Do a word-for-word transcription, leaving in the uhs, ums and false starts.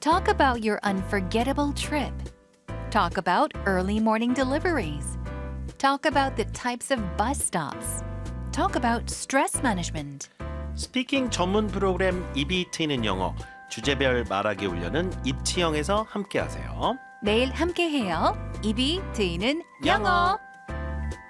Talk about your unforgettable trip. Talk about early morning deliveries. Talk about the types of bus stops. Talk about stress management. 스피킹 전문 프로그램 입이 트이는 영어, 주제별 말하기 훈련은 입치형에서 함께하세요. 매일 함께해요. 입이 트이는 영어.